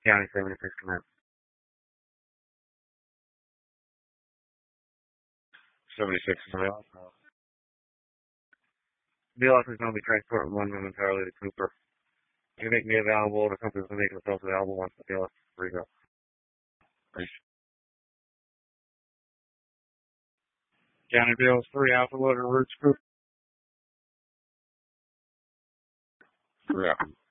County 76 command. 76 command. BLS is going to be transporting one momentarily to Cooper. You make me available, the company will make themselves available once the BLS is free to go. County BLS 3 Alpha Loader routes Cooper. Yeah.